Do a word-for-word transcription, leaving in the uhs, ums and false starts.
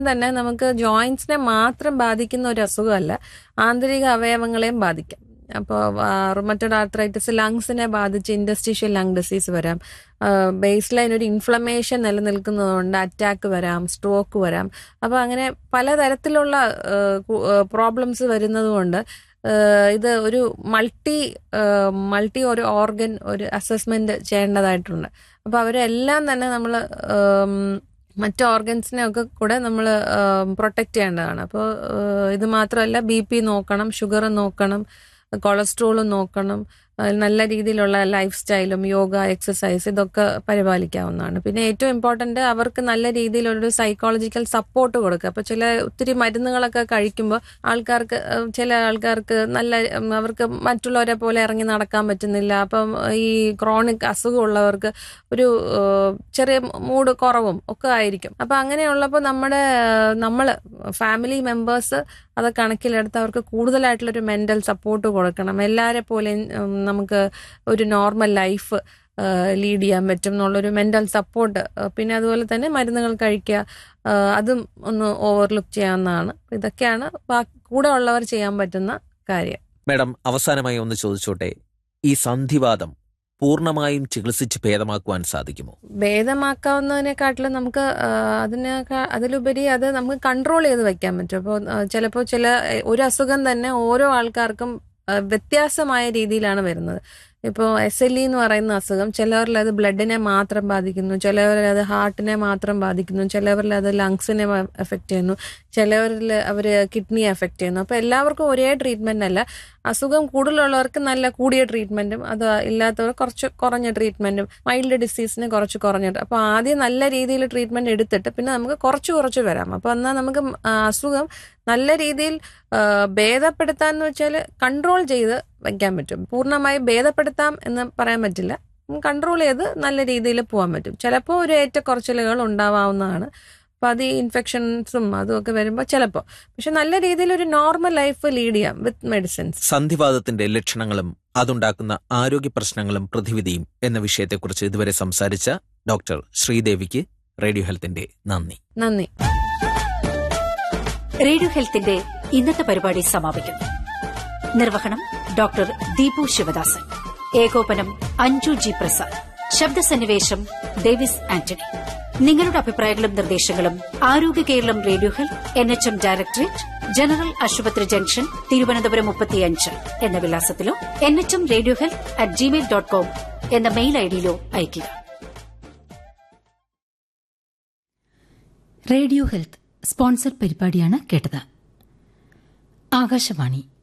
തന്നെ നമുക്ക് ജോയിന്റ്സിനെ മാത്രം ബാധിക്കുന്ന ഒരു അസുഖമല്ല, ആന്തരിക അവയവങ്ങളെയും ബാധിക്കാം. അപ്പോൾ റുമറ്റോയ്ഡ് ആർത്രൈറ്റിസ് ലങ്സിനെ ബാധിച്ച് ഇൻഡസ്ട്രീഷ്യൽ ലങ് ഡിസീസ് വരാം. ബേസ് ലൈൻ ഒരു ഇൻഫ്ലമേഷൻ നിലനിൽക്കുന്നതുകൊണ്ട് അറ്റാക്ക് വരാം, സ്ട്രോക്ക് വരാം. അപ്പോൾ അങ്ങനെ പലതരത്തിലുള്ള പ്രോബ്ലംസ് വരുന്നതുകൊണ്ട് ഇത് ഒരു മൾട്ടി മൾട്ടി ഒരു ഓർഗൻ ഒരു അസസ്മെന്റ് ചെയ്യേണ്ടതായിട്ടുണ്ട്. അപ്പോൾ അവരെല്ലാം തന്നെ നമ്മൾ മറ്റ് ഓർഗൻസിനെ ഒക്കെ കൂടെ നമ്മൾ പ്രൊട്ടക്റ്റ് ചെയ്യേണ്ടതാണ്. അപ്പോൾ ഇത് മാത്രമല്ല, ബി പി നോക്കണം, ഷുഗർ നോക്കണം, കൊളസ്ട്രോളും നോക്കണം, നല്ല രീതിയിലുള്ള ലൈഫ് സ്റ്റൈലും യോഗ, എക്സസൈസ് ഇതൊക്കെ പരിപാലിക്കാവുന്നതാണ്. പിന്നെ ഏറ്റവും ഇമ്പോർട്ടൻ്റ് അവർക്ക് നല്ല രീതിയിലൊരു സൈക്കോളജിക്കൽ സപ്പോർട്ട് കൊടുക്കുക. അപ്പോൾ ചില ഒത്തിരി മരുന്നുകളൊക്കെ കഴിക്കുമ്പോൾ ആൾക്കാർക്ക് ചില ആൾക്കാർക്ക് നല്ല അവർക്ക് മറ്റുള്ളവരെ പോലെ ഇറങ്ങി നടക്കാൻ പറ്റുന്നില്ല. അപ്പം ഈ ക്രോണിക് അസുഖമുള്ളവർക്ക് ഒരു ചെറിയ മൂഡ് കുറവും ഒക്കെ ആയിരിക്കും. അപ്പം അങ്ങനെയുള്ളപ്പോൾ നമ്മുടെ നമ്മൾ ഫാമിലി മെമ്പേഴ്സ് അത് കണക്കിലെടുത്ത് അവർക്ക് കൂടുതലായിട്ടുള്ളൊരു മെൻ്റൽ സപ്പോർട്ട് കൊടുക്കണം. എല്ലാവരെ പോലെയും നമുക്ക് ഒരു നോർമൽ ലൈഫ് ലീഡ് ചെയ്യാൻ പറ്റും എന്നുള്ളൊരു മെൻ്റൽ സപ്പോർട്ട്. പിന്നെ അതുപോലെ തന്നെ മരുന്നുകൾ കഴിക്കുക, അതും ഒന്ന് ഓവർലുക്ക് ചെയ്യാവുന്നതാണ്. ഇതൊക്കെയാണ് കൂടെ ഉള്ളവർ ചെയ്യാൻ പറ്റുന്ന കാര്യം. മാഡം, അവസാനമായി ഒന്ന് ചോദിച്ചോട്ടെ, ഈ സന്ധിവാതം പൂർണ്ണമായും ചികിത്സിച്ച് ഭേദമാക്കുവാൻ സാധിക്കുമോ? ഭേദമാക്കാവുന്നതിനെക്കാട്ടിലും നമുക്ക് അതിനെ അതിലുപരി അത് നമുക്ക് കൺട്രോൾ ചെയ്ത് വെക്കാൻ പറ്റും. അപ്പോൾ ചിലപ്പോൾ ചില ഒരു അസുഖം തന്നെ ഓരോ ആൾക്കാർക്കും വ്യത്യാസമായ രീതിയിലാണ് വരുന്നത്. ഇപ്പോൾ എസ് എൽ ഇ എന്ന് പറയുന്ന അസുഖം ചിലവരിൽ അത് ബ്ലഡിനെ മാത്രം ബാധിക്കുന്നു, ചിലവരിൽ അത് ഹാർട്ടിനെ മാത്രം ബാധിക്കുന്നു, ചിലവരിൽ അത് ലങ്സിനെ എഫക്റ്റ് ചെയ്യുന്നു, ചിലവരിൽ അവർ കിഡ്നിയെ എഫക്റ്റ് ചെയ്യുന്നു. അപ്പോൾ എല്ലാവർക്കും ഒരേ ട്രീറ്റ്മെൻ്റ് അല്ല. അസുഖം കൂടുതലുള്ളവർക്ക് നല്ല കൂടിയ ട്രീറ്റ്മെൻറ്റും, അത് ഇല്ലാത്തവർ കുറച്ച് കുറഞ്ഞ ട്രീറ്റ്മെൻറ്റും, മൈൽഡ് ഡിസീസിന് കുറച്ച് കുറഞ്ഞിട്ട്. അപ്പോൾ ആദ്യം നല്ല രീതിയിൽ ട്രീറ്റ്മെൻറ്റ് എടുത്തിട്ട് പിന്നെ നമുക്ക് കുറച്ച് കുറച്ച് വരാം. അപ്പോൾ എന്നാൽ നമുക്ക് അസുഖം നല്ല രീതിയിൽ ഭേദപ്പെടുത്താന്ന് വെച്ചാൽ കൺട്രോൾ ചെയ്ത് വയ്ക്കാൻ പറ്റും. പൂർണ്ണമായി ഭേദപ്പെടുത്താം എന്ന് പറയാൻ പറ്റില്ല, കൺട്രോൾ ചെയ്ത് നല്ല രീതിയിൽ പോകാൻ പറ്റും. ചിലപ്പോൾ ഒരു ഏറ്റക്കുറച്ചിലുകൾ ഉണ്ടാവാവുന്നതാണ്. അപ്പം അത് ഈ ഇൻഫെക്ഷൻസും അതും ഒക്കെ വരുമ്പോൾ ചിലപ്പോൾ, പക്ഷെ നല്ല രീതിയിൽ ഒരു നോർമൽ ലൈഫ് ലീഡ് ചെയ്യാം വിത്ത് മെഡിസിൻസ്. സന്ധിവാതത്തിന്റെ ലക്ഷണങ്ങളും അതുണ്ടാക്കുന്ന ആരോഗ്യ പ്രശ്നങ്ങളും പ്രതിവിധിയും എന്ന വിഷയത്തെക്കുറിച്ച് ഇതുവരെ സംസാരിച്ച ഡോക്ടർ ശ്രീദേവിക്ക് റേഡിയോ ഹെൽത്തിന്റെ നന്ദി. നന്ദി. റേഡിയോ ഹെൽത്തിന്റെ ഇന്നത്തെ പരിപാടി സമാപിക്കുന്നു. നിർവഹണം ഡോക്ടർ ദീപു ശിവദാസൻ, ഏകോപനം അഞ്ജു ജി പ്രസാദ്, ശബ്ദസന്നിവേശം ഡേവിസ് ആന്റണി. നിങ്ങളുടെ അഭിപ്രായങ്ങളും നിർദ്ദേശങ്ങളും ആരോഗ്യ Keralam radio health, N H M directorate, general ആശുപത്രി ജംഗ്ഷൻ, തിരുവനന്തപുരം മുപ്പത്തിയഞ്ച് എന്ന വിലാസത്തിലോ N H M radio health at Gmail dot com എന്ന മെയിൽ ഐഡിയിലോ അയയ്ക്കുക. റേഡിയോ ഹെൽത്ത് സ്പോൺസർ പരിപാടിയാണ് കേട്ടത്. ആകാശവാണി